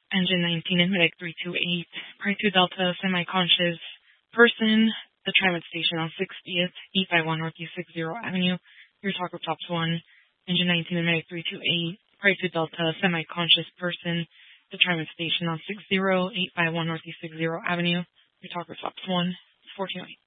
Engine 19 and Medic 328, Pride 2 Delta, semi-conscious person, the TriMet station on 60th, 851 Northeast 60 Avenue. Your talk with Tops 1. Engine 19 and Medic 328, Pride 2 Delta, semi-conscious person, the TriMet station on 60, 851 Northeast 60 Avenue. Your talk with Tops 1, 1408.